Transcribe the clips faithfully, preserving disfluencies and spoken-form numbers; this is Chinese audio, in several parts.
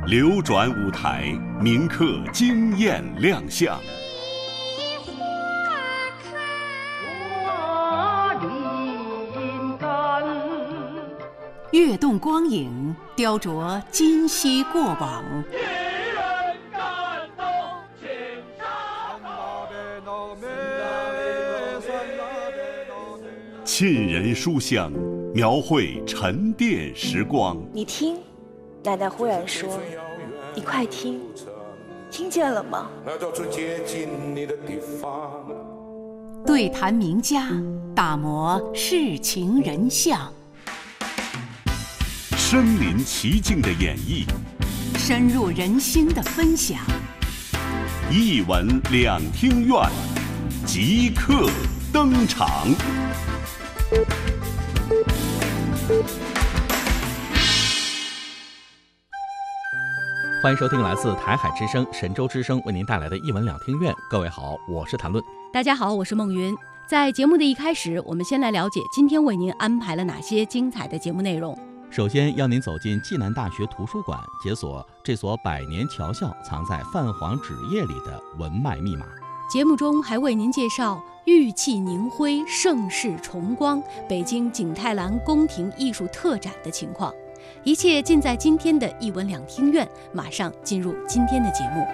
流转舞台，铭刻惊艳亮相。 跃动光影，雕琢今昔过往。 沁人书香，描绘沉淀时光。 你听，奶奶忽然说：“你快听，听见了吗？” 对谈名家，打磨世情人相。 身临其境的演绎， 深入人心的分享。 一闻两听院，即刻登场。 欢迎收听来自台海之声、神州之声为您带来的一闻两听院。各位好，我是谭论。 大家好，我是孟云。在节目的一开始，我们先来了解今天为您安排了哪些精彩的节目内容。 首先邀您走进暨南大学图书馆，解锁这所百年侨校藏在泛黄纸页里的文脉密码。 节目中还为您介绍玉器凝辉、盛世重光北京景泰蓝宫廷艺术特展的情况。一切尽在今天的一闻两听院，马上进入今天的节目。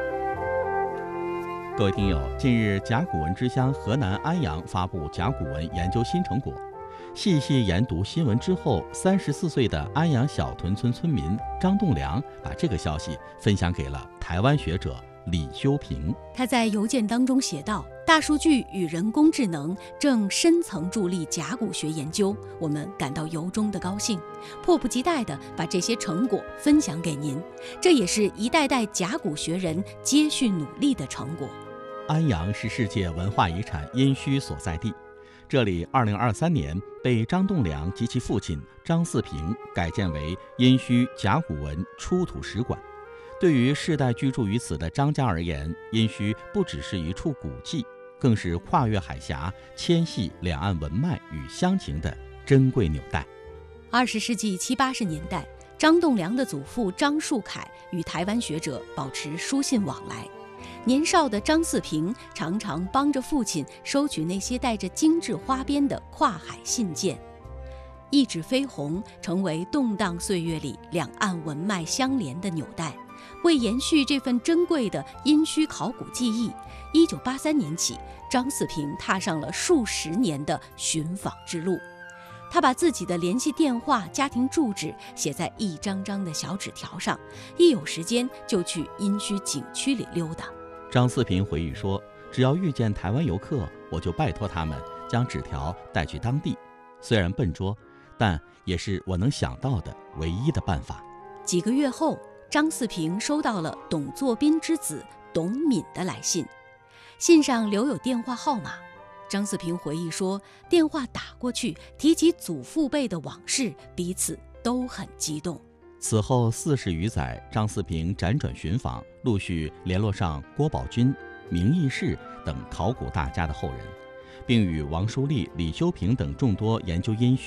各位听友，近日甲骨文之乡河南安阳发布甲骨文研究新成果。细细研读新闻之后，三十四岁的安阳小屯村村民张栋梁把这个消息分享给了台湾学者李修平。 他在邮件当中写道：大数据与人工智能正深层助力甲骨学研究，我们感到由衷的高兴，迫不及待地把这些成果分享给您，这也是一代代甲骨学人接续努力的成果。 安阳是世界文化遗产殷墟所在地，这里二零二三年被张栋梁及其父亲张四平改建为殷墟甲骨文出土史馆。对于世代居住于此的张家而言，殷墟不只是一处古迹，更是跨越海峡、牵系两岸文脉与乡情的珍贵纽带。 二十世纪七八十年代，张栋梁的祖父张树凯与台湾学者保持书信往来。年少的张四平常常帮着父亲收取那些带着精致花边的跨海信件。一纸飞鸿成为动荡岁月里两岸文脉相连的纽带。为延续这份珍贵的殷墟考古技艺，一九八三年起，张四平踏上了数十年的寻访之路。他把自己的联系电话、家庭住址写在一张张的小纸条上，一有时间就去殷墟景区里溜达。 张四平回忆说，只要遇见台湾游客，我就拜托他们将纸条带去当地。虽然笨拙，但也是我能想到的唯一的办法。 几个月后，张四平收到了董作宾之子董敏的来信，信上留有电话号码。张四平回忆说，电话打过去，提起祖父辈的往事，彼此都很激动。 此后四十余载，张四平辗转寻访，陆续联络上郭宝钧、明义士等考古大家的后人，并与王书立、李修平等众多研究殷墟